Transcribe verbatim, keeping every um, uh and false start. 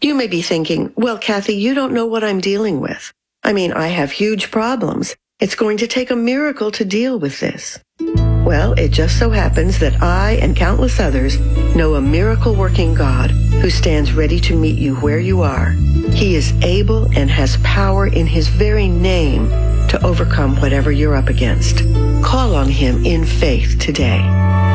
You may be thinking, well, Kathy, you don't know what I'm dealing with. I mean, I have huge problems. It's going to take a miracle to deal with this. Well, it just so happens that I and countless others know a miracle-working God who stands ready to meet you where you are. He is able and has power in his very name to overcome whatever you're up against. Call on him in faith today.